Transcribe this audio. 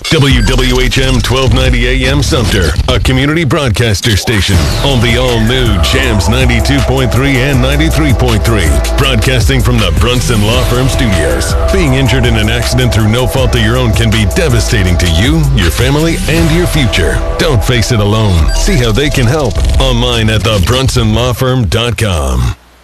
WWHM 1290 AM Sumter, a community broadcaster station on the all-new Jams 92.3 and 93.3. Broadcasting from the Brunson Law Firm Studios. Being injured in an accident through no fault of your own can be devastating to you, your family, and your future. Don't face it alone. See how they can help online at thebrunsonlawfirm.com.